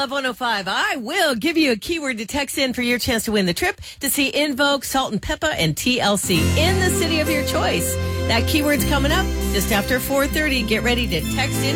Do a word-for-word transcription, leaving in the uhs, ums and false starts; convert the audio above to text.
Love one oh five. I will give you a keyword to text in for your chance to win the trip to see In Vogue, Salt and Pepper, and T L C in the city of your choice. That keyword's coming up just after four thirty. Get ready to text in.